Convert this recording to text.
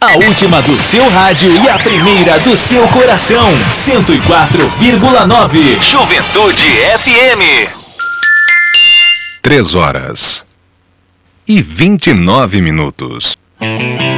A última do seu rádio e a primeira do seu coração. 104,9. Juventude FM. 3 horas e 29 minutos.